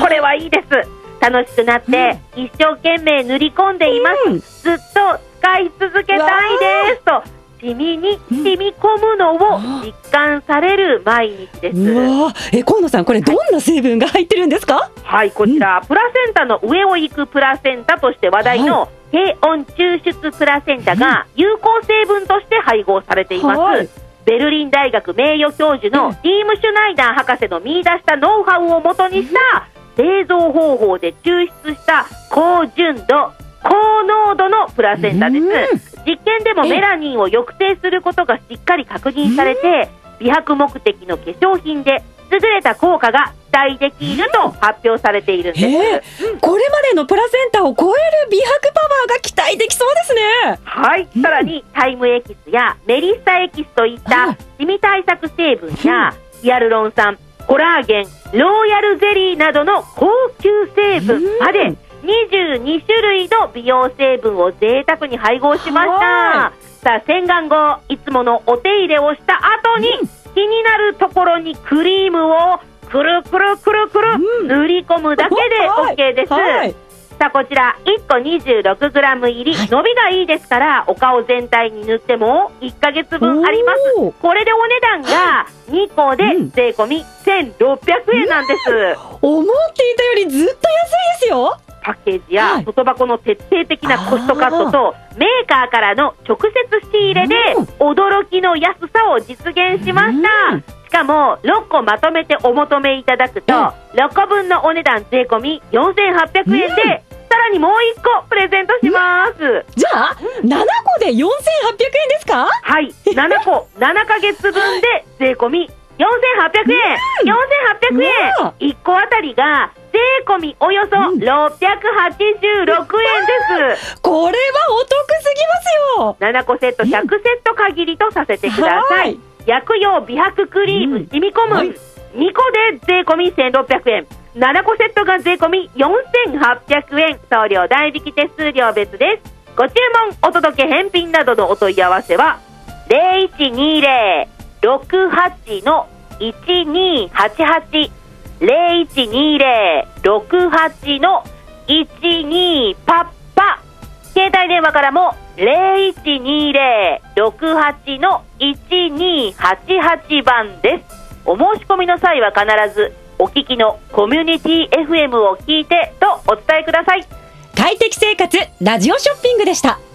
これはいいです。楽しくなって、一生懸命塗り込んでいます、ずっと使い続けたいですとシミに染み込むのを実感される毎日です。 河野さん、これどんな成分が入ってるんですか？ はい、こちら、プラセンタの上を行くプラセンタとして話題の低温抽出プラセンタが有効成分として配合されています、ベルリン大学名誉教授のティーム・シュナイダー博士の見出したノウハウをもとにした製造方法で抽出した高純度高濃度のプラセンタです。実験でもメラニンを抑制することがしっかり確認されて、美白目的の化粧品で優れた効果が期待できると発表されているんです、 これまでのプラセンタを超える美白パワーが期待できそうですね。 はい、さらにタイムエキスやメリッサエキスといったシミ対策成分やヒアルロン酸、コラーゲン、ローヤルゼリーなどの高級成分まで22種類の美容成分を贅沢に配合しました。さあ、洗顔後いつものお手入れをした後に、気になるところにクリームをくるくるくるくる塗り込むだけで OK です、さあ、こちら1個 26g 入り、伸びがいいですからお顔全体に塗っても1ヶ月分あります。これでお値段が2個で税込み1600円なんです、 思っていたよりずっと安いですよ。 パッケージや外箱の徹底的なコストカットとメーカーからの直接仕入れで驚きの安さを実現しました、しかも6個まとめてお求めいただくと6個分のお値段税込み4800円で、さらにもう1個プレゼントします、 じゃあ7個で4800円ですか？ はい、7個7ヶ月分で税込み4800円、4800円、1個あたりが税込みおよそ686円です、これはお得すぎますよ。7個セット100セット限りとさせてください、薬用美白クリーム染み込む、2個で税込み1600円、7個セットが税込み4800円、送料代引き手数料別です。ご注文お届け返品などのお問い合わせは 0120-68-1288 0120-68-12パッパ、携帯電話からも 0120-68-1288 番です。お申し込みの際は必ずお聞きのコミュニティ FM を聞いてとお伝えください。 快適生活ラジオショッピングでした。